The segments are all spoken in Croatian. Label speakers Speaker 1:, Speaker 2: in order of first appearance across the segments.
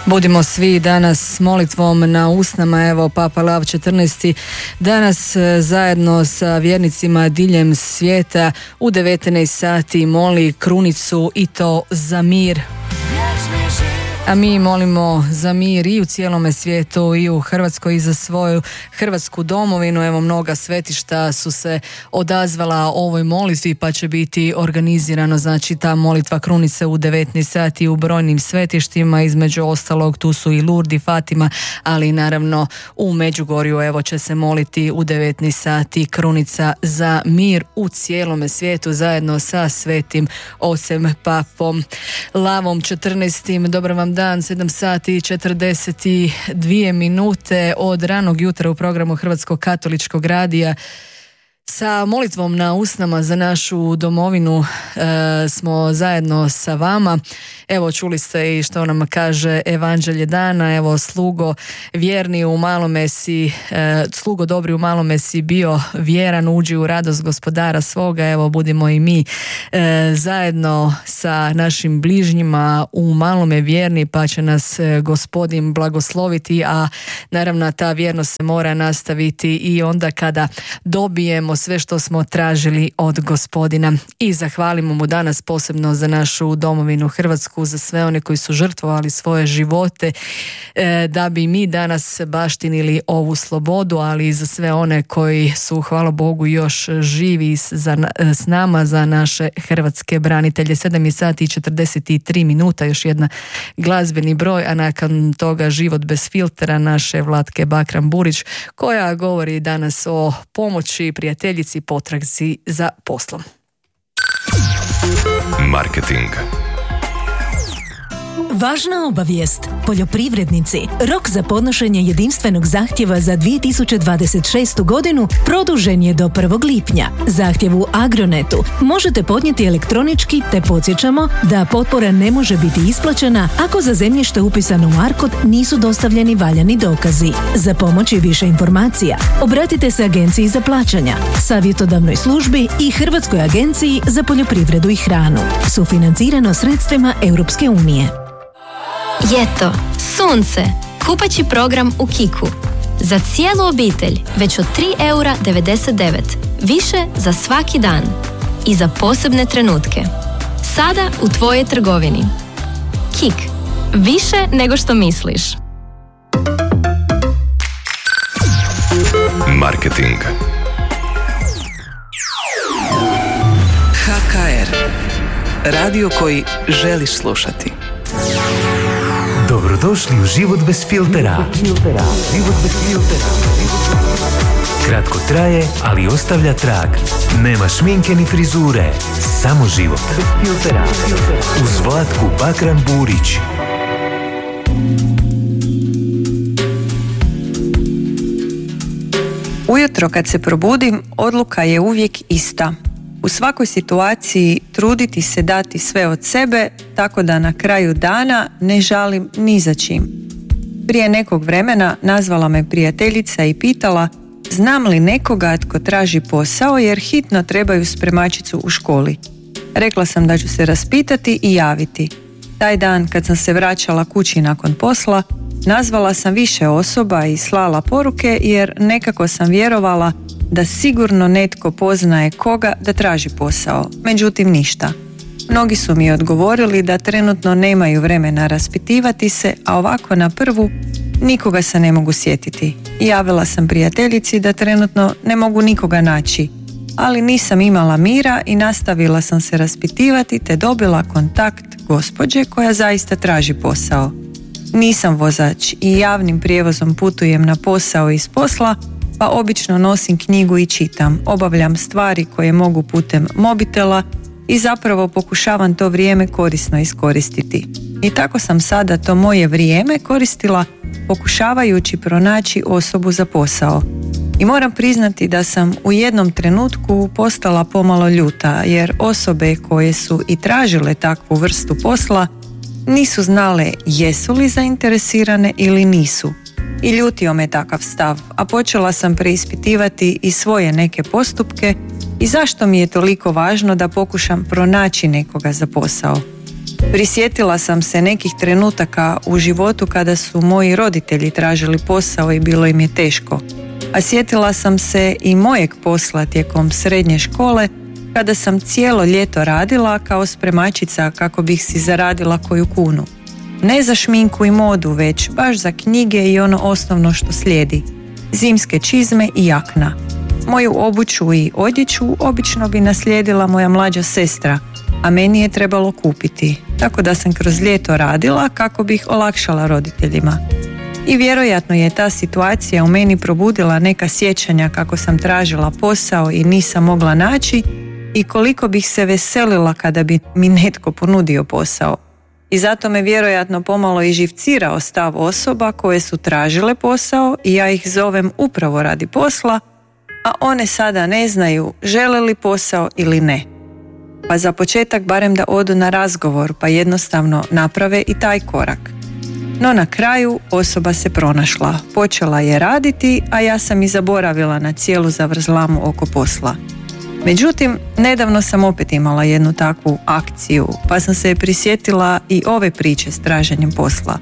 Speaker 1: Budimo svi danas s molitvom na usnama. Evo, Papa Lav 14. danas zajedno sa vjernicima diljem svijeta u 19 sati moli krunicu i to za mir. A mi molimo za mir i u cijelome svijetu i u Hrvatskoj i za svoju Hrvatsku domovinu. Evo, mnoga svetišta su se odazvala ovoj molitvi, pa će biti organizirano, znači, ta molitva krunice u 19 sati u brojnim svetištima. Između ostalog tu su i Lurdi, Fatima, ali naravno u Međugorju evo će se moliti u 19 sati krunica za mir u cijelome svijetu zajedno sa svetim ocem Papom Lavom 14. Dobar vam dan, 7 sati i 42 minute od ranog jutra u programu Hrvatskog katoličkog radija. Sa molitvom na usnama za našu domovinu smo zajedno sa vama. Evo, čuli ste i što nam kaže Evanđelje dana. Evo, slugo vjerni u malome si, slugo dobri u malome si bio vjeran, uđi u radost gospodara svoga. Evo, budimo i mi zajedno sa našim bližnjima u malome vjerni, pa će nas Gospodin blagosloviti, a naravno ta vjernost se mora nastaviti i onda kada dobijemo sve što smo tražili od Gospodina. I zahvalimo mu danas posebno za našu domovinu Hrvatsku, za sve one koji su žrtvovali svoje živote da bi mi danas baštinili ovu slobodu, ali i za sve one koji su, hvala Bogu, još živi s nama, za naše hrvatske branitelje. 7 sati i 43 minuta, još jedna glazbeni broj, a nakon toga Život bez filtera naše Vlatke Bakran-Burić, koja govori danas o pomoći prijateljici potrazi za poslom.
Speaker 2: Marketing.
Speaker 3: Važna obavijest. Poljoprivrednici, rok za podnošenje jedinstvenog zahtjeva za 2026. godinu produžen je do 1. lipnja. Zahtjev u Agronetu možete podnijeti elektronički, te podsjećamo da potpora ne može biti isplaćena ako za zemljište upisano u ARKOD nisu dostavljeni valjani dokazi. Za pomoć i više informacija obratite se Agenciji za plaćanja, savjetodavnoj službi i Hrvatskoj agenciji za poljoprivredu i hranu. Sufinancirano sredstvima Europske unije.
Speaker 4: Ljeto, sunce, kupaći program u Kiku. Za cijelu obitelj već od 3,99 €. Više za svaki dan. I za posebne trenutke. Sada u tvojoj trgovini. Kik. Više nego što misliš.
Speaker 2: Marketing.
Speaker 5: HKR. Radio koji želiš slušati.
Speaker 6: Dobrodošli u Život bez filtera. Život bez filtera. Kratko traje, ali ostavlja trag. Nema šminke ni frizure. Samo život. Bez filtera. Uz Vlatku Bakran-Burić.
Speaker 7: Ujutro kad se probudim, odluka je uvijek ista. U svakoj situaciji truditi se dati sve od sebe, tako da na kraju dana ne žalim ni za čim. Prije nekog vremena nazvala me prijateljica i pitala znam li nekoga tko traži posao jer hitno trebaju spremačicu u školi. Rekla sam da ću se raspitati i javiti. Taj dan kad sam se vraćala kući nakon posla, nazvala sam više osoba i slala poruke jer nekako sam vjerovala da sigurno netko poznaje koga da traži posao. Međutim, ništa. Mnogi su mi odgovorili da trenutno nemaju vremena raspitivati se, a ovako na prvu nikoga se ne mogu sjetiti. Javila sam prijateljici da trenutno ne mogu nikoga naći, ali nisam imala mira i nastavila sam se raspitivati te dobila kontakt gospođe koja zaista traži posao. Nisam vozač i javnim prijevozom putujem na posao iz posla, pa obično nosim knjigu i čitam, obavljam stvari koje mogu putem mobitela i zapravo pokušavam to vrijeme korisno iskoristiti. I tako sam sada to moje vrijeme koristila pokušavajući pronaći osobu za posao. I moram priznati da sam u jednom trenutku postala pomalo ljuta, jer osobe koje su i tražile takvu vrstu posla nisu znale jesu li zainteresirane ili nisu. I ljutio me takav stav, a počela sam preispitivati i svoje neke postupke i zašto mi je toliko važno da pokušam pronaći nekoga za posao. Prisjetila sam se nekih trenutaka u životu kada su moji roditelji tražili posao i bilo im je teško. A sjetila sam se i mojeg posla tijekom srednje škole kada sam cijelo ljeto radila kao spremačica kako bih si zaradila koju kunu. Ne za šminku i modu, već baš za knjige i ono osnovno što slijedi. Zimske čizme i jakna. Moju obuću i odjeću obično bi naslijedila moja mlađa sestra, a meni je trebalo kupiti, tako da sam kroz ljeto radila kako bih olakšala roditeljima. I vjerojatno je ta situacija u meni probudila neka sjećanja kako sam tražila posao i nisam mogla naći i koliko bih se veselila kada bi mi netko ponudio posao. I zato me vjerojatno pomalo i živcirao stav osoba koje su tražile posao i ja ih zovem upravo radi posla, a one sada ne znaju žele li posao ili ne. Pa za početak barem da odu na razgovor pa jednostavno naprave i taj korak. No na kraju osoba se pronašla, počela je raditi, a ja sam i zaboravila na cijelu zavrzlamu oko posla. Međutim, nedavno sam opet imala jednu takvu akciju, pa sam se prisjetila i ove priče s traženjem posla.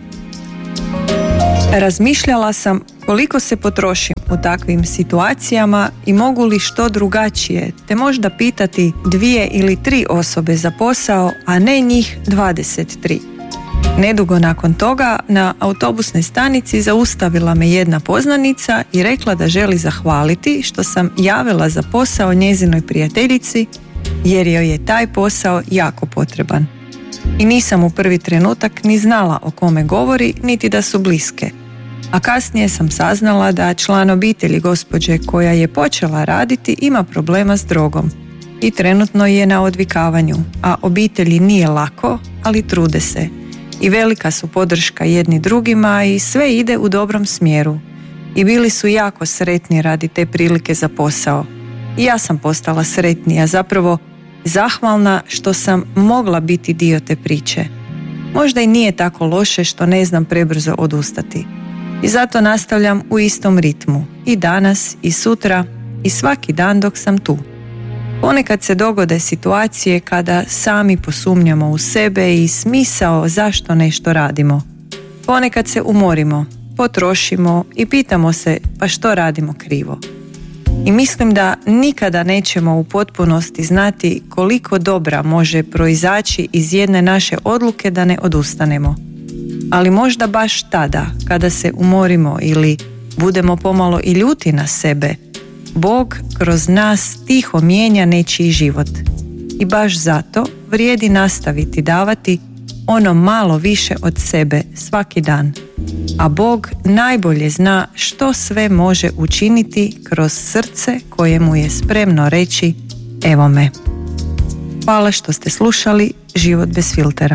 Speaker 7: Razmišljala sam koliko se potrošim u takvim situacijama i mogu li što drugačije, te možda pitati 2 ili 3 osobe za posao, a ne njih 23. Nedugo nakon toga na autobusnoj stanici zaustavila me jedna poznanica i rekla da želi zahvaliti što sam javila za posao njezinoj prijateljici jer joj je taj posao jako potreban. I nisam u prvi trenutak ni znala o kome govori, niti da su bliske. A kasnije sam saznala da član obitelji gospođe koja je počela raditi ima problema s drogom i trenutno je na odvikavanju, a obitelji nije lako, ali trude se. I velika su podrška jedni drugima i sve ide u dobrom smjeru. I bili su jako sretni radi te prilike za posao. I ja sam postala sretnija, zapravo zahvalna što sam mogla biti dio te priče. Možda i nije tako loše što ne znam prebrzo odustati. I zato nastavljam u istom ritmu. I danas, i sutra, i svaki dan dok sam tu. Ponekad se dogode situacije kada sami posumnjamo u sebe i smisao zašto nešto radimo. Ponekad se umorimo, potrošimo i pitamo se pa što radimo krivo. I mislim da nikada nećemo u potpunosti znati koliko dobra može proizaći iz jedne naše odluke da ne odustanemo. Ali možda baš tada, kada se umorimo ili budemo pomalo i ljuti na sebe, Bog kroz nas tiho mijenja nečiji život. I baš zato vrijedi nastaviti davati ono malo više od sebe svaki dan. A Bog najbolje zna što sve može učiniti kroz srce koje mu je spremno reći evo me. Hvala što ste slušali Život bez filtera.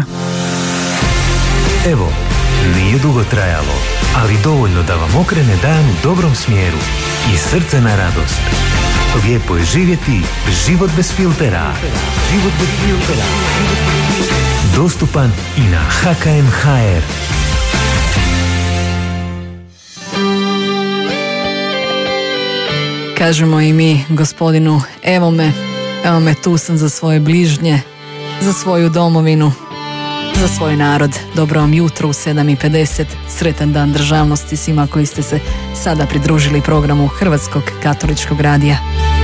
Speaker 6: Evo, nije dugo trajalo, ali dovoljno da vam okrene dan u dobrom smjeru i srce na radost. Lijepo je živjeti život bez filtera. Život bez filtera. Dostupan i na HKM.hr.
Speaker 1: Kažemo i mi Gospodinu, evo me tu sam za svoje bližnje, za svoju domovinu, za svoj narod. Dobro vam jutro u 7:50. Sretan dan državnosti svima koji ste se sada pridružili programu Hrvatskog katoličkog radija.